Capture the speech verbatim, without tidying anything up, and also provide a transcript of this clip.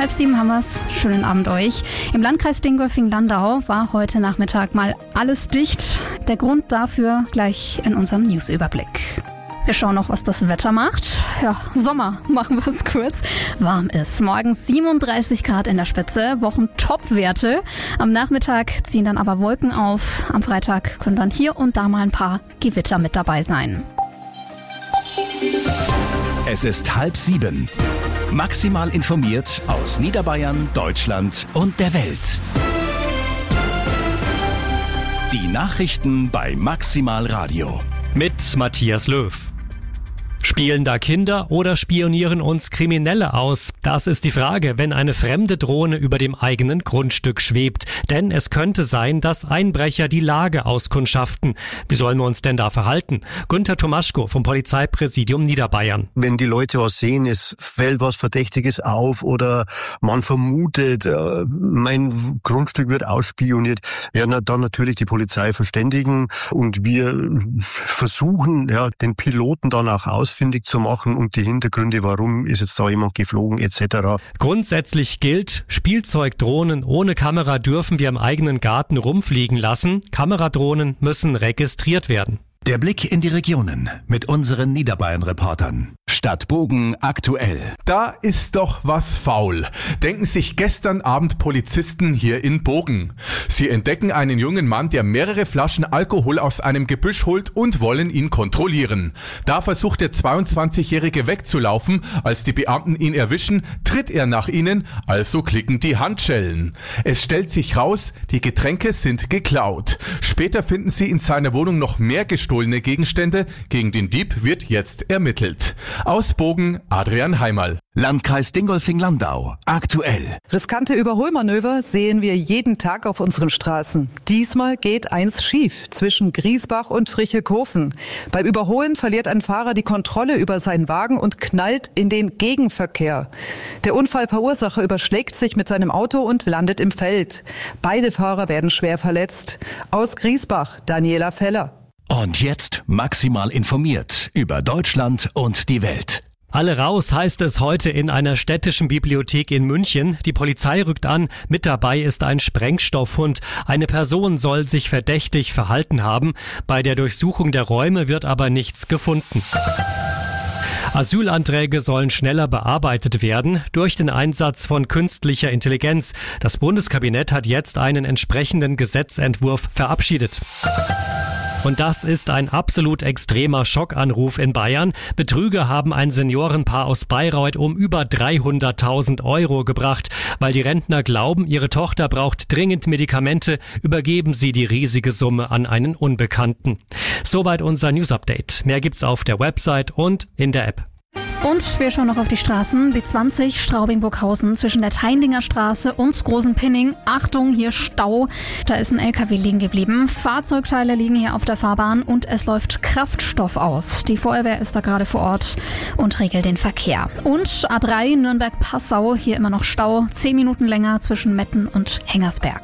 Halb sieben haben wir's. Schönen Abend euch. Im Landkreis Dingolfing-Landau war heute Nachmittag mal alles dicht. Der Grund dafür gleich in unserem Newsüberblick. Wir schauen noch, was das Wetter macht. Ja, Sommer, machen wir es kurz. Warm ist. Morgens siebenunddreißig Grad in der Spitze, Wochentopwerte. Am Nachmittag ziehen dann aber Wolken auf. Am Freitag können dann hier und da mal ein paar Gewitter mit dabei sein. Es ist halb sieben. Maximal informiert aus Niederbayern, Deutschland und der Welt. Die Nachrichten bei Maximal Radio. Mit Matthias Löw. Spielen da Kinder oder spionieren uns Kriminelle aus? Das ist die Frage, wenn eine fremde Drohne über dem eigenen Grundstück schwebt. Denn es könnte sein, dass Einbrecher die Lage auskundschaften. Wie sollen wir uns denn da verhalten? Günther Tomaschko vom Polizeipräsidium Niederbayern. Wenn die Leute was sehen, es fällt was Verdächtiges auf oder man vermutet, mein Grundstück wird ausspioniert, werden dann natürlich die Polizei verständigen und wir versuchen, ja, den Piloten dann auch ausfindig zu machen und die Hintergründe, warum ist jetzt da jemand geflogen et cetera. Grundsätzlich gilt, Spielzeugdrohnen ohne Kamera dürfen wir im eigenen Garten rumfliegen lassen. Kameradrohnen müssen registriert werden. Der Blick in die Regionen mit unseren Niederbayern-Reportern. Stadt Bogen aktuell. Da ist doch was faul, denken sich gestern Abend Polizisten hier in Bogen. Sie entdecken einen jungen Mann, der mehrere Flaschen Alkohol aus einem Gebüsch holt und wollen ihn kontrollieren. Da versucht der zweiundzwanzigjährige wegzulaufen. Als die Beamten ihn erwischen, tritt er nach ihnen, also klicken die Handschellen. Es stellt sich raus, die Getränke sind geklaut. Später finden sie in seiner Wohnung noch mehr gestohlene Gegenstände. Gegen den Dieb wird jetzt ermittelt. Aus Bogen, Adrian Heimerl. Landkreis Dingolfing-Landau aktuell. Riskante Überholmanöver sehen wir jeden Tag auf unseren Straßen. Diesmal geht eins schief zwischen Griesbach und Frichekofen. Beim Überholen verliert ein Fahrer die Kontrolle über seinen Wagen und knallt in den Gegenverkehr. Der Unfallverursacher überschlägt sich mit seinem Auto und landet im Feld. Beide Fahrer werden schwer verletzt. Aus Griesbach, Daniela Feller. Und jetzt maximal informiert über Deutschland und die Welt. Alle raus, heißt es heute in einer städtischen Bibliothek in München. Die Polizei rückt an, mit dabei ist ein Sprengstoffhund. Eine Person soll sich verdächtig verhalten haben. Bei der Durchsuchung der Räume wird aber nichts gefunden. Asylanträge sollen schneller bearbeitet werden durch den Einsatz von künstlicher Intelligenz. Das Bundeskabinett hat jetzt einen entsprechenden Gesetzentwurf verabschiedet. Und das ist ein absolut extremer Schockanruf in Bayern. Betrüger haben ein Seniorenpaar aus Bayreuth um über dreihunderttausend Euro gebracht. Weil die Rentner glauben, ihre Tochter braucht dringend Medikamente, übergeben sie die riesige Summe an einen Unbekannten. Soweit unser News-Update. Mehr gibt's auf der Website und in der App. Und wir schauen noch auf die Straßen. B zwanzig Straubing-Burghausen zwischen der Teindinger Straße und Großenpinning. Achtung, hier Stau. Da ist ein L K W liegen geblieben. Fahrzeugteile liegen hier auf der Fahrbahn und es läuft Kraftstoff aus. Die Feuerwehr ist da gerade vor Ort und regelt den Verkehr. Und A drei Nürnberg-Passau, hier immer noch Stau. Zehn Minuten länger zwischen Metten und Hengersberg.